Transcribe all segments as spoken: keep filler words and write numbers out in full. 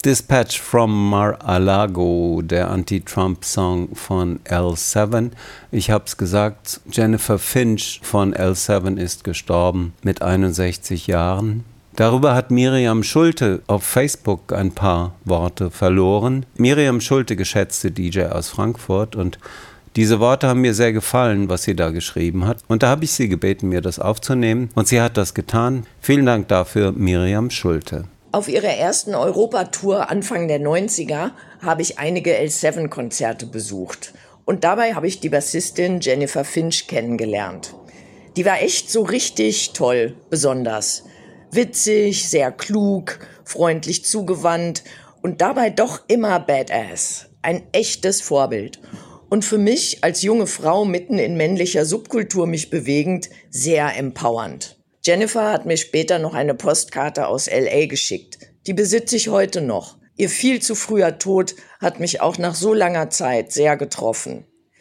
Dispatch from Mar-a-Lago, der Anti-Trump-Song von L sieben. Ich habe es gesagt, Jennifer Finch von L sieben ist gestorben mit einundsechzig Jahren. Darüber hat Miriam Schulte auf Facebook ein paar Worte verloren. Miriam Schulte, geschätzte D J aus Frankfurt, und diese Worte haben mir sehr gefallen, was sie da geschrieben hat. Und da habe ich sie gebeten, mir das aufzunehmen. Und sie hat das getan. Vielen Dank dafür, Miriam Schulte. Auf ihrer ersten Europatour Anfang der neunziger habe ich einige L sieben Konzerte besucht. Und dabei habe ich die Bassistin Jennifer Finch kennengelernt. Die war echt so richtig toll, besonders. Witzig, sehr klug, freundlich zugewandt und dabei doch immer badass. Ein echtes Vorbild. Und für mich als junge Frau mitten in männlicher Subkultur mich bewegend, sehr empowernd. Jennifer hat mir später noch eine Postkarte aus L A geschickt. Die besitze ich heute noch. Ihr viel zu früher Tod hat mich auch nach so langer Zeit sehr getroffen.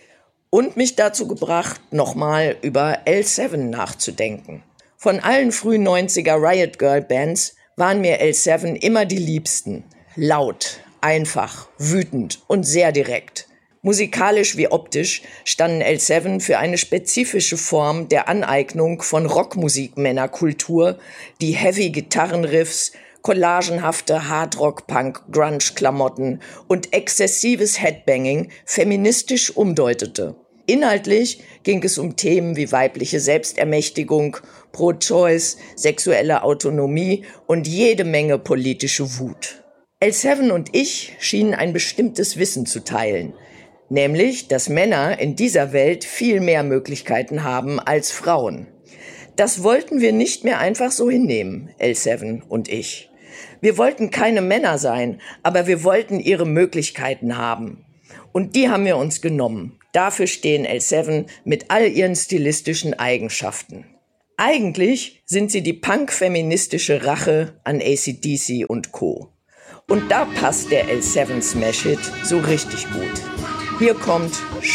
Und mich dazu gebracht, nochmal über L sieben nachzudenken. Von allen frühen neunziger Riot Girl Bands waren mir L sieben immer die liebsten. Laut, einfach, wütend und sehr direkt. Musikalisch wie optisch standen L sieben für eine spezifische Form der Aneignung von Rockmusikmännerkultur, die Heavy-Gitarrenriffs, collagenhafte Hardrock-Punk-Grunge-Klamotten und exzessives Headbanging feministisch umdeutete. Inhaltlich ging es um Themen wie weibliche Selbstermächtigung, Pro-Choice, sexuelle Autonomie und jede Menge politische Wut. L sieben und ich schienen ein bestimmtes Wissen zu teilen. Nämlich, dass Männer in dieser Welt viel mehr Möglichkeiten haben als Frauen. Das wollten wir nicht mehr einfach so hinnehmen, L sieben und ich. Wir wollten keine Männer sein, aber wir wollten ihre Möglichkeiten haben. Und die haben wir uns genommen. Dafür stehen L sieben mit all ihren stilistischen Eigenschaften. Eigentlich sind sie die punk-feministische Rache an A C D C und Co. Und da passt der L sieben Smash Hit so richtig gut. Hier kommt